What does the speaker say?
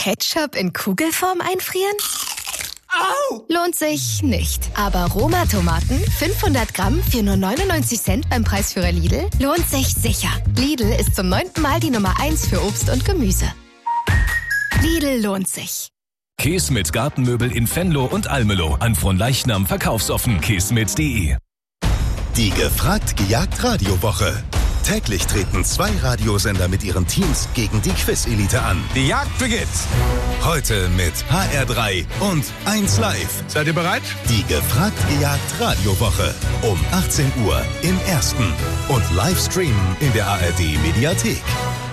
Ketchup in Kugelform einfrieren? Au! Lohnt sich nicht. Aber Roma-Tomaten, 500 Gramm für nur 99 Cent beim Preisführer Lidl, lohnt sich sicher. Lidl ist zum 9. Mal die Nummer 1 für Obst und Gemüse. Lidl lohnt sich. Keesmit Gartenmöbel in Venlo und Almelo. An Fronleichnam verkaufsoffen. keesmit.de. Die gefragt gejagt Radiowoche. Täglich treten 2 Radiosender mit ihren Teams gegen die Quiz-Elite an. Die Jagd beginnt. Heute mit HR3 und 1 Live. Seid ihr bereit? Die gefragt gejagt Radiowoche. Um 18 Uhr im Ersten. Und live streamen in der ARD Mediathek.